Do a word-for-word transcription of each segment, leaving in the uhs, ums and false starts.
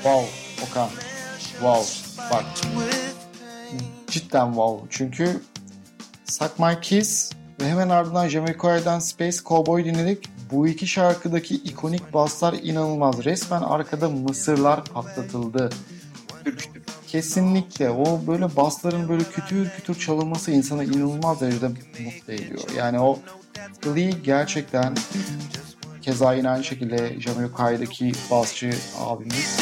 Wow Okan. Wow. Bak. Cidden wow. Çünkü Suck My Kiss ve hemen ardından Jamiroquai'den Space Cowboy dinledik. Bu iki şarkıdaki ikonik basslar inanılmaz. Resmen arkada mısırlar patlatıldı. Kesinlikle o böyle bassların böyle kütür kütür çalınması insanı inanılmaz derecede mutlu ediyor. Yani o Flea gerçekten keza yine aynı şekilde Jamiroquai'deki bassçı abimiz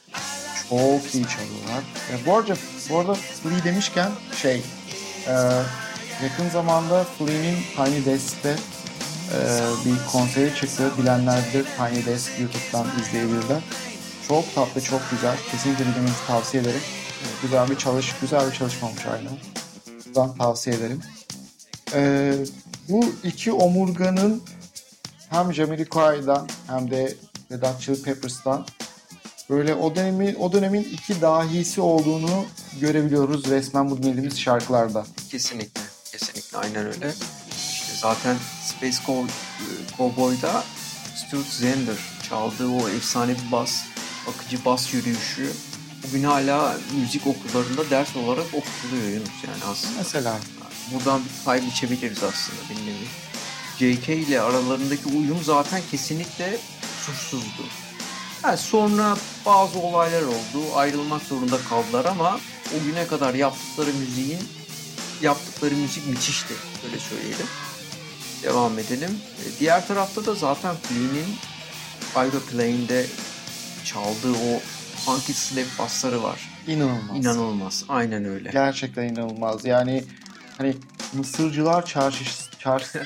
çok iyi çalıyorlar. E, bu arada, bu arada Flea demişken şey e, yakın zamanda Flea'nin Tiny Desk'te e, bir konseri çıktı. Bilenler bilir, Tiny Desk YouTube'dan izleyebilirler. Çok tatlı, çok güzel. Kesinlikle dinlemenizi tavsiye ederim. E, güzel bir çalış, güzel bir çalışma olmuş aynen. Buradan tavsiye ederim. E, bu iki omurganın hem Jamiroquai'den hem de Red Hot Chili Peppers'tan böyle o dönemin o dönemin iki dahisi olduğunu görebiliyoruz resmen bu dinlediğimiz şarkılarda. Kesinlikle, kesinlikle aynen öyle. İşte zaten Space Cowboy'da Stuart Zender çaldığı o efsane bir bas, akıcı bas yürüyüşü bugün hala müzik okullarında ders olarak okutuluyor yani aslında. Mesela buradan bir pay biçebiliriz aslında bir nevi. J K ile aralarındaki uyum zaten kesinlikle suçsuzdu. Yani sonra bazı olaylar oldu, ayrılmak zorunda kaldılar ama o güne kadar yaptıkları müziğin yaptıkları müzik müthişti, öyle söyleyelim. Devam edelim. Diğer tarafta da zaten Flea'nin Aeroplane'de çaldığı o funky slap bassları var. İnanılmaz. İnanılmaz, aynen öyle. Gerçekten inanılmaz. Yani hani Mısırcılar çarşısı çarşı...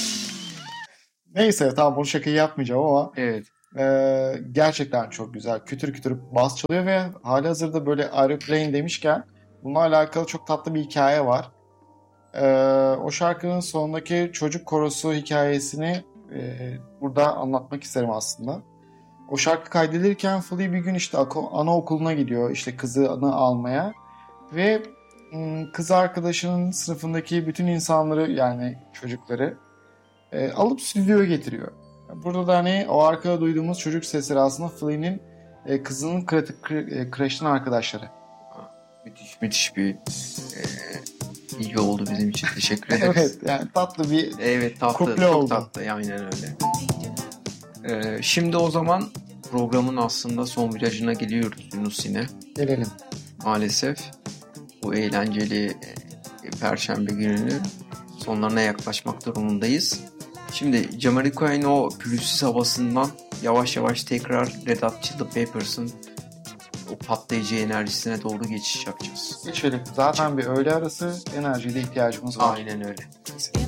Neyse tamam bu şakayı yapmayacağım ama evet. e, gerçekten çok güzel. Kütür kütür bas çalıyor ve halihazırda böyle Aeroplane demişken bununla alakalı çok tatlı bir hikaye var. E, o şarkının sonundaki çocuk korosu hikayesini e, burada anlatmak isterim aslında. O şarkı kaydedilirken Flea bir gün işte anaokuluna gidiyor işte kızını almaya ve kız arkadaşının sınıfındaki bütün insanları yani çocukları e, alıp stüdyoya getiriyor. Burada da hani o arkada duyduğumuz çocuk sesleri aslında Flea'nin e, kızının kreşten arkadaşları. Müthiş müthiş bir e, bilgi oldu bizim için. Teşekkür ederiz. Evet yani tatlı bir evet, tatlı, kuple çok oldu. Tatlı aynen öyle. E, şimdi o zaman programın aslında son virajına geliyoruz Yunus yine. Gelelim. Maalesef bu eğlenceli e, Perşembe gününün sonlarına yaklaşmak durumundayız. Şimdi Jamiroquai'nin o pürüzsüz havasından yavaş yavaş tekrar Red Hot Chili Peppers'ın o patlayıcı enerjisine doğru geçiş yapacağız. Geçelim. Zaten bir öğle arası enerjiyle ihtiyacımız var. Aynen öyle.